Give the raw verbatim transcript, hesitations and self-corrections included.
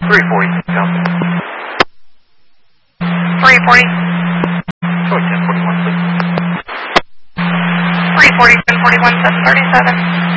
three forty, Delta. three forty. Short ten forty-one, please. three forty, ten forty-one, seven thirty-seven.